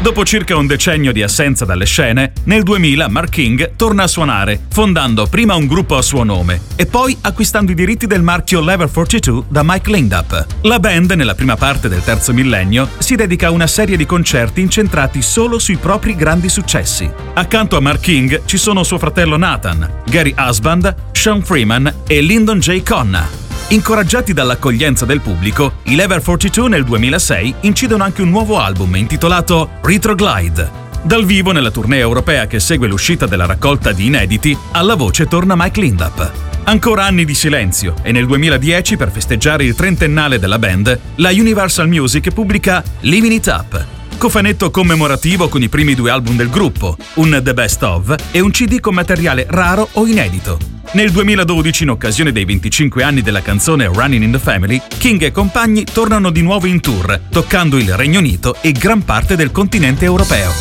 Dopo circa un decennio di assenza dalle scene, nel 2000 Mark King torna a suonare, fondando prima un gruppo a suo nome e poi acquistando i diritti del marchio Level 42 da Mike Lindup. La band, nella prima parte del terzo millennio, si dedica a una serie di concerti incentrati solo sui propri grandi successi. Accanto a Mark King ci sono suo fratello Nathan, Gary Husband, Sean Freeman e Lyndon J. Conna. Incoraggiati dall'accoglienza del pubblico, i Level 42 nel 2006 incidono anche un nuovo album intitolato Retroglide. Dal vivo, nella tournée europea che segue l'uscita della raccolta di inediti, alla voce torna Mike Lindup. Ancora anni di silenzio e nel 2010, per festeggiare il trentennale della band, la Universal Music pubblica Living It Up, cofanetto commemorativo con i primi 2 album del gruppo, un The Best Of e un CD con materiale raro o inedito. Nel 2012, in occasione dei 25 anni della canzone Running in the Family, King e compagni tornano di nuovo in tour, toccando il Regno Unito e gran parte del continente europeo.